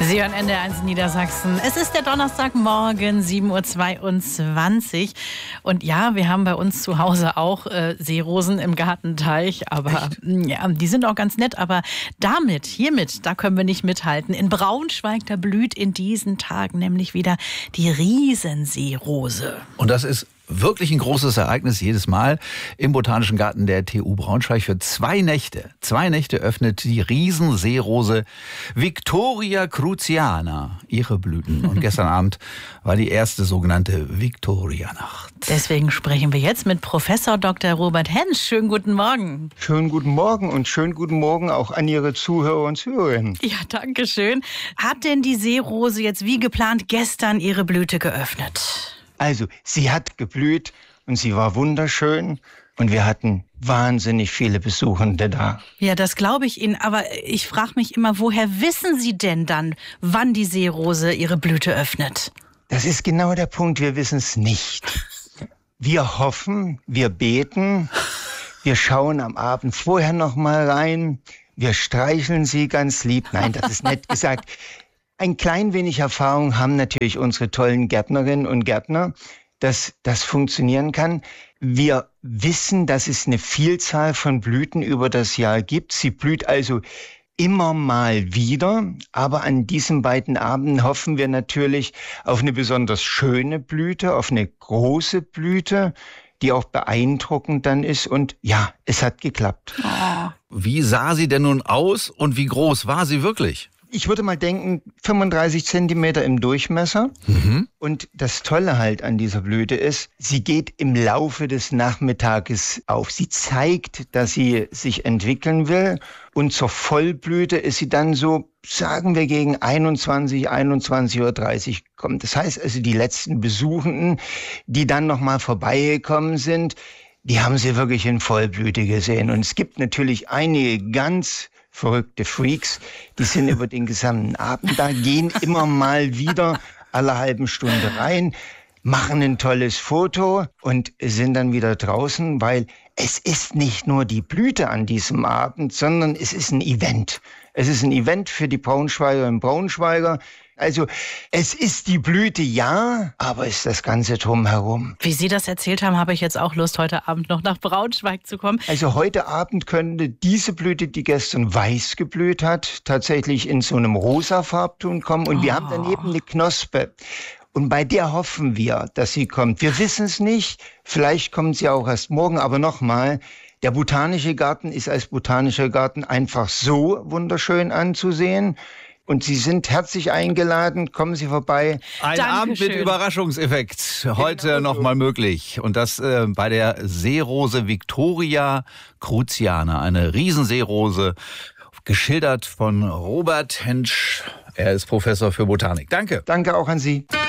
Sie hören NDR1 Niedersachsen. Es ist der Donnerstagmorgen, 7:22 Uhr. Und ja, wir haben bei uns zu Hause auch Seerosen im Gartenteich. Aber ja, die sind auch ganz nett. Aber hiermit, da können wir nicht mithalten. In Braunschweig, da blüht in diesen Tagen nämlich wieder die Riesenseerose. Und das ist wirklich ein großes Ereignis jedes Mal im Botanischen Garten der TU Braunschweig. Für 2 Nächte öffnet die Riesenseerose Victoria cruziana ihre Blüten. Und gestern Abend war die erste sogenannte Victoria-Nacht. Deswegen sprechen wir jetzt mit Professor Dr. Robert Hensch. Schönen guten Morgen. Schönen guten Morgen und schönen guten Morgen auch an Ihre Zuhörer und Zuhörerinnen. Ja, danke schön. Hat denn die Seerose jetzt wie geplant gestern ihre Blüte geöffnet? Also, sie hat geblüht und sie war wunderschön und wir hatten wahnsinnig viele Besuchende da. Ja, das glaube ich Ihnen, aber ich frage mich immer, woher wissen Sie denn dann, wann die Seerose ihre Blüte öffnet? Das ist genau der Punkt, wir wissen es nicht. Wir hoffen, wir beten, wir schauen am Abend vorher noch mal rein, wir streicheln sie ganz lieb. Nein, das ist nett gesagt. Ein klein wenig Erfahrung haben natürlich unsere tollen Gärtnerinnen und Gärtner, dass das funktionieren kann. Wir wissen, dass es eine Vielzahl von Blüten über das Jahr gibt. Sie blüht also immer mal wieder. Aber an diesen beiden Abenden hoffen wir natürlich auf eine besonders schöne Blüte, auf eine große Blüte, die auch beeindruckend dann ist. Und ja, es hat geklappt. Wie sah sie denn nun aus und wie groß war sie wirklich? Ich würde mal denken, 35 Zentimeter im Durchmesser. Und das Tolle halt an dieser Blüte ist, sie geht im Laufe des Nachmittages auf. Sie zeigt, dass sie sich entwickeln will. Und zur Vollblüte ist sie dann so, sagen wir, gegen 21:30 Uhr kommt. Das heißt also, die letzten Besuchenden, die dann nochmal vorbeigekommen sind, die haben sie wirklich in Vollblüte gesehen. Und es gibt natürlich einige ganz verrückte Freaks, die sind über den gesamten Abend da, gehen immer mal wieder alle halben Stunde rein, machen ein tolles Foto und sind dann wieder draußen, weil es ist nicht nur die Blüte an diesem Abend, sondern es ist ein Event. Es ist ein Event für die Braunschweigerinnen und Braunschweiger. Also es ist die Blüte, ja, aber es ist das Ganze drumherum. Wie Sie das erzählt haben, habe ich jetzt auch Lust, heute Abend noch nach Braunschweig zu kommen. Also heute Abend könnte diese Blüte, die gestern weiß geblüht hat, tatsächlich in so einem rosa Farbton kommen. Und wir haben daneben eine Knospe. Und bei der hoffen wir, dass sie kommt. Wir wissen es nicht, vielleicht kommt sie auch erst morgen, aber nochmal, der Botanische Garten ist als Botanischer Garten einfach so wunderschön anzusehen. Und Sie sind herzlich eingeladen, kommen Sie vorbei. Ein Abend mit Überraschungseffekt, heute nochmal möglich. Und das bei der Seerose Victoria cruziana, eine Riesenseerose, geschildert von Robert Hensch. Er ist Professor für Botanik. Danke. Danke auch an Sie.